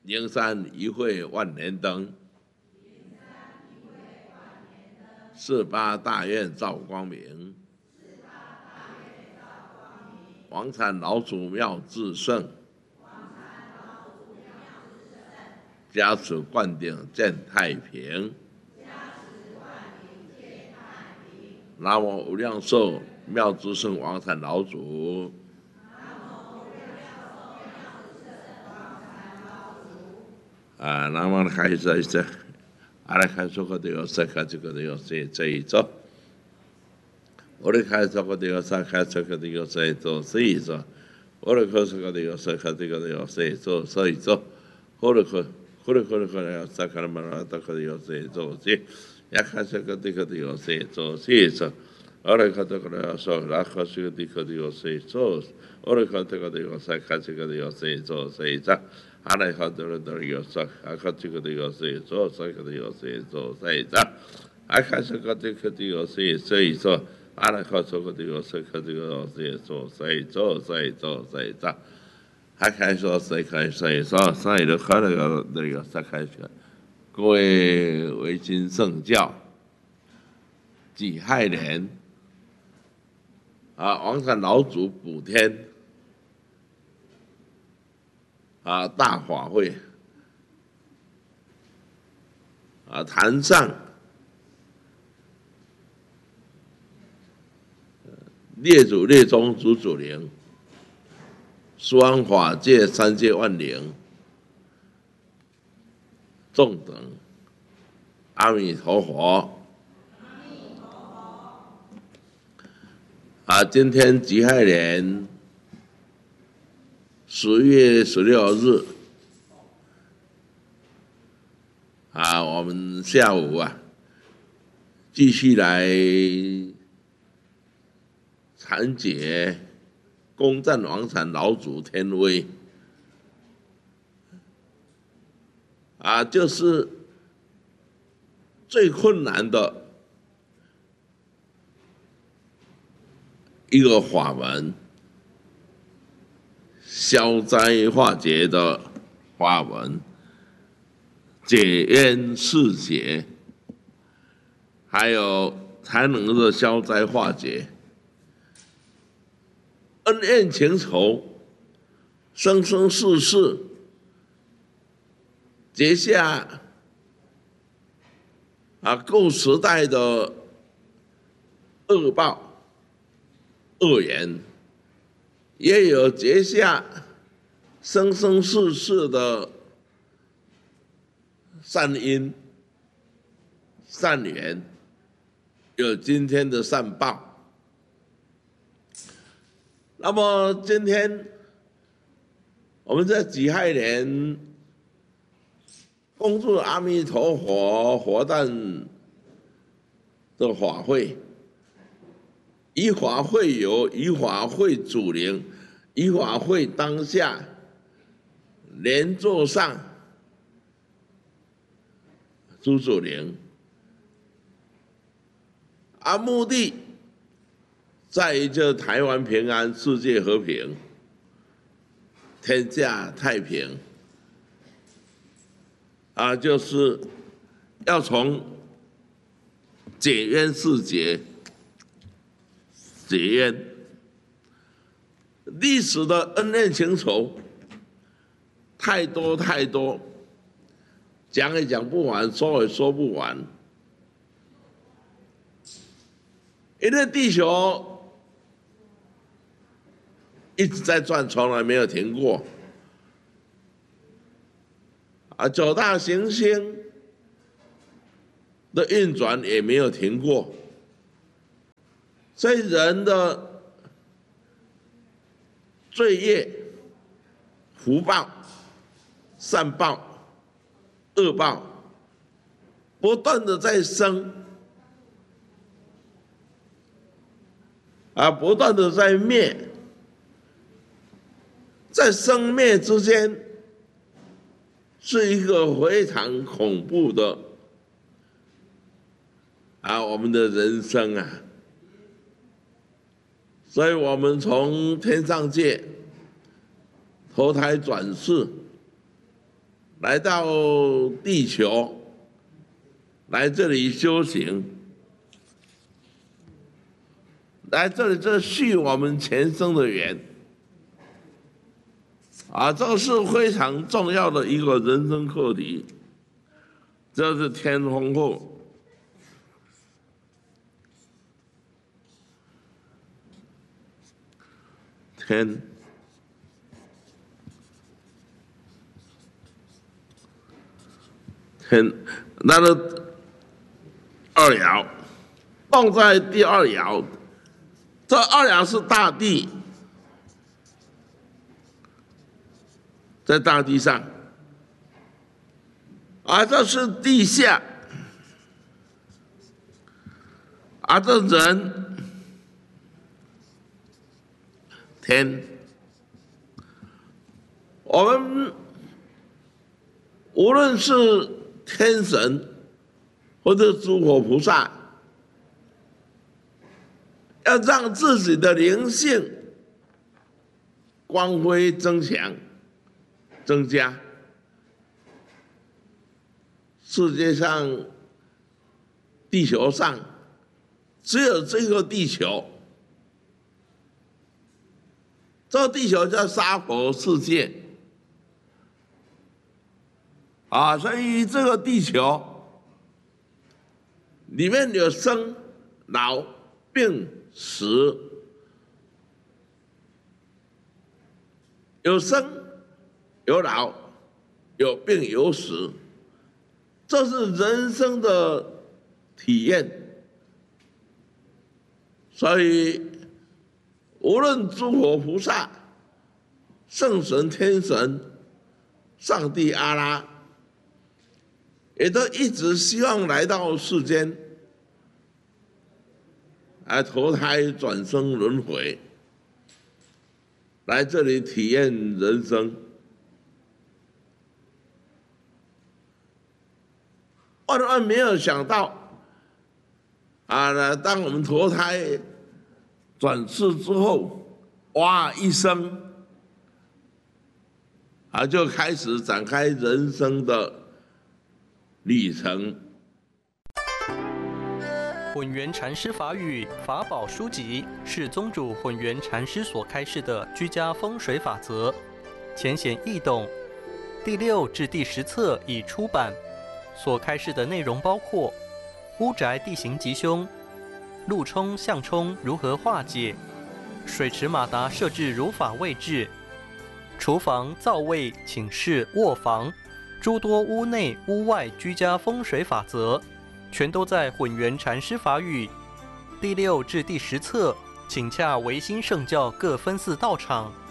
灵山一会万年灯，48大愿照光明，王禅老祖妙智胜，加持灌顶见太平。南无无量寿妙智胜王禅老祖。那么开始这，开始个的开始个的这一周，我的开始个的开始个的这一周，我的开始个的开始个的这一周，我的开始个嘛的个的这一周，也开始个的这一周，我的开始个的说，开始个的这一周，我的开始个的开始个的这一周。阿来好多人都有说，靠这个都有谁做，这个都有谁做，谁做？开始靠这个都有谁做？阿来靠这个都有谁，靠这个有谁做，谁做？开始谁开始说，所以就靠那个才开始。各位维新圣教，己亥年王禅老祖补天。大法会坛上列祖列宗祖祖灵，十方法界三界万灵，众等阿弥陀佛。今天己亥年10月16日，我们下午继续来阐解攻占王禅老祖天威，就是最困难的一个法门。消灾化解的法门，解冤释结，还有才能够消灾化解，恩怨情仇，生生世世结下旧时代的恶报恶缘。也有结下生生世世的善因善缘，有今天的善报。那么今天我们在己亥年恭祝阿弥陀佛活诞的法会，以法会友，以法会主灵，以法会当下，莲座上诸主灵，目的在于这台湾平安，世界和平，天下太平，就是要从解冤释结。解冤，历史的恩怨情仇太多，讲也讲不完，说也说不完。因为地球一直在转，从来没有停过。9大行星的运转也没有停过。所以人的罪业、福报、善报、恶报，不断的在生，不断的在灭，在生灭之间，是一个非常恐怖的我们的人生所以我们从天上界投胎转世， 来到地球，来这里修行，来这里这续我们前生的缘。这是非常重要的一个人生课题，这是天龙后。天那个二爻放在第二爻，这二爻是大地，在大地上，这是地下，这人天，我们无论是天神或者诸佛菩萨，要让自己的灵性光辉增强、增加。世界上、地球上，只有这个地球。这地球叫娑婆世界，所以这个地球里面有生、老、病、死，有生、有老、有病、有死，这是人生的体验。所以无论诸佛菩萨、圣神、天神、上帝阿拉，也都一直希望来到世间，投胎转生轮回，来这里体验人生。万万没有想到，当我们投胎转世之后，哇，一生就开始展开人生的旅程。 混元禅师法语法宝书籍是宗主混元禅师所开示的居家风水法则，浅显易懂。第6至第10册已出版，所开示的内容包括屋宅地形吉凶、路冲向冲如何化解，水池马达设置如法位置，厨房、灶位、寝室、卧房诸多屋内屋外居家风水法则，全都在混元禅师法语第6至第10册，请洽维新圣教各分寺道场。